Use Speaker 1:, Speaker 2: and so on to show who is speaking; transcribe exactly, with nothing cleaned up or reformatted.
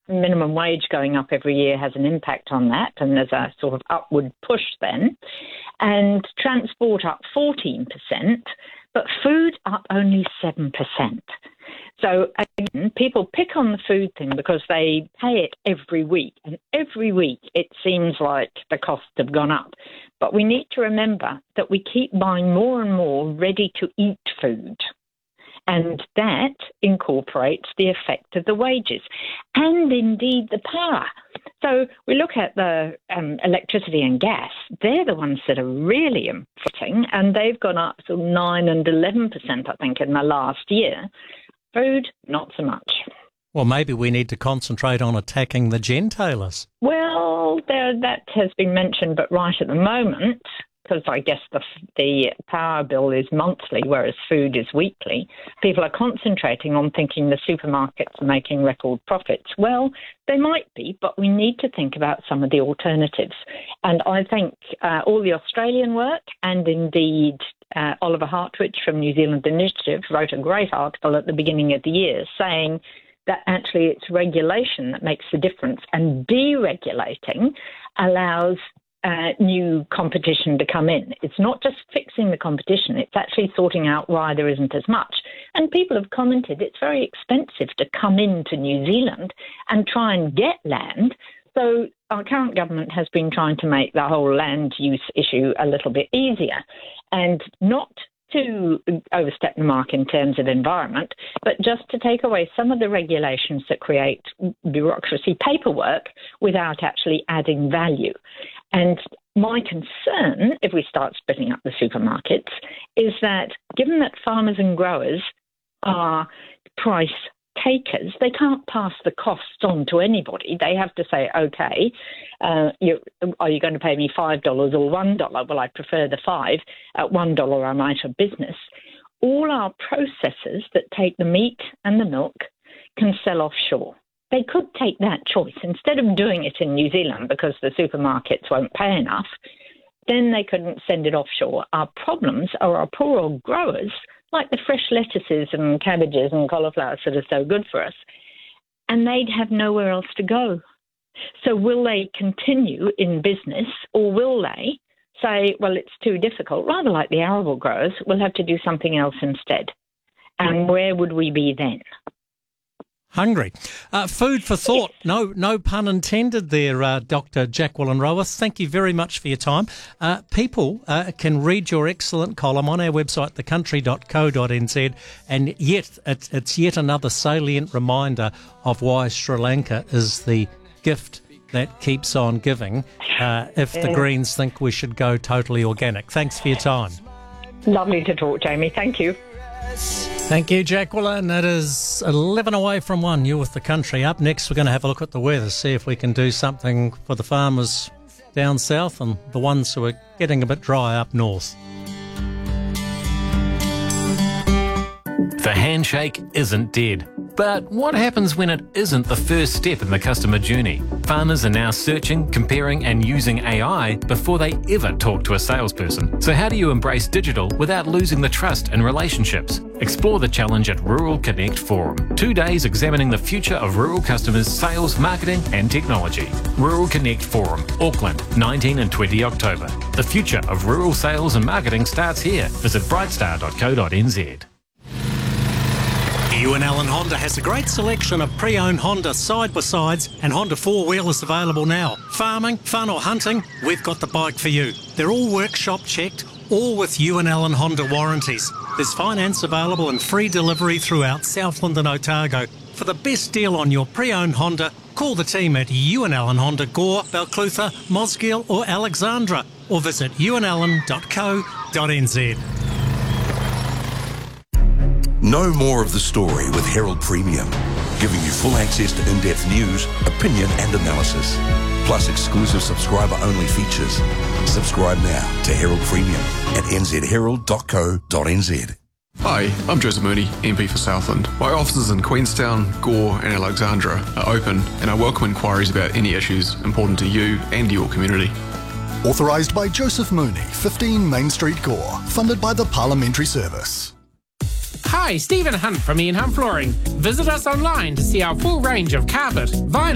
Speaker 1: minimum wage going up every year has an impact on that, and there's a sort of upward push then. And transport up fourteen percent, but food up only seven percent. So, again, people pick on the food thing because they pay it every week. And every week it seems like the costs have gone up. But we need to remember that we keep buying more and more ready-to-eat food. And that incorporates the effect of the wages and indeed the power. So we look at the um, electricity and gas. They're the ones that are really inflating, and they've gone up to nine and eleven percent, I think, in the last year. Food, not so much.
Speaker 2: Well, maybe we need to concentrate on attacking the gentailers.
Speaker 1: Well, there, that has been mentioned, but right at the moment, because I guess the the power bill is monthly, whereas food is weekly, people are concentrating on thinking the supermarkets are making record profits. Well, they might be, but we need to think about some of the alternatives. And I think uh, all the Australian work, and indeed uh, Oliver Hartwich from New Zealand Initiative wrote a great article at the beginning of the year saying that actually it's regulation that makes the difference, and deregulating allows Uh, new competition to come in. It's not just fixing the competition, it's actually sorting out why there isn't as much. And people have commented it's very expensive to come into New Zealand and try and get land. So our current government has been trying to make the whole land use issue a little bit easier, and not to overstep the mark in terms of environment, but just to take away some of the regulations that create bureaucracy, paperwork, without actually adding value. And my concern, if we start splitting up the supermarkets, is that given that farmers and growers are price takers, they can't pass the costs on to anybody. They have to say, okay, uh, you, are you going to pay me five dollars or one dollar? Well, I prefer the five. At one dollar, I'm out of business. All our processors that take the meat and the milk can sell offshore. They could take that choice. Instead of doing it in New Zealand because the supermarkets won't pay enough, then they couldn't send it offshore. Our problems are our poor old growers, like the fresh lettuces and cabbages and cauliflowers that are so good for us, and they'd have nowhere else to go. So will they continue in business, or will they say, well, it's too difficult, rather like the arable growers, we'll have to do something else instead? And where would we be then?
Speaker 2: Hungry. Uh, food for thought. No no pun intended there, uh, Doctor Jacqueline Roworth. Thank you very much for your time. Uh, people uh, can read your excellent column on our website, the country dot co dot n z, and yet it's, it's yet another salient reminder of why Sri Lanka is the gift that keeps on giving uh, if the Greens think we should go totally organic. Thanks for your time.
Speaker 1: Lovely to talk, Jamie. Thank you.
Speaker 2: Thank you, Jacqueline. It is eleven away from one. You're with The Country. Up next, we're going to have a look at the weather, see if we can do something for the farmers down south and the ones who are getting a bit dry up north.
Speaker 3: The handshake isn't dead. But what happens when it isn't the first step in the customer journey? Farmers are now searching, comparing and using A I before they ever talk to a salesperson. So how do you embrace digital without losing the trust in relationships? Explore the challenge at Rural Connect Forum. Two days examining the future of rural customers, sales, marketing and technology. Rural Connect Forum, Auckland, nineteen and twenty October. The future of rural sales and marketing starts here. Visit brightstar dot co dot n z.
Speaker 2: Ewan Allen Honda has a great selection of pre-owned Honda side-by-sides and Honda four-wheelers available now. Farming, fun or hunting, we've got the bike for you. They're all workshop checked, all with Ewan Allen Honda warranties. There's finance available and free delivery throughout Southland and Otago. For the best deal on your pre-owned Honda, call the team at Ewan Allen Honda Gore, Balclutha, Mosgiel or Alexandra, or visit ewan allen dot co dot n z.
Speaker 4: Know more of the story with Herald Premium, giving you full access to in-depth news, opinion and analysis, plus exclusive subscriber-only features. Subscribe now to Herald Premium at n z herald dot co dot n z.
Speaker 5: Hi, I'm Joseph Mooney, M P for Southland. My offices in Queenstown, Gore and Alexandra are open, and I welcome inquiries about any issues important to you and your community.
Speaker 6: Authorised by Joseph Mooney, fifteen Main Street, Gore. Funded by the Parliamentary Service.
Speaker 7: Hi, Stephen Hunt from Ian Hunt Flooring. Visit us online to see our full range of carpet, vinyl,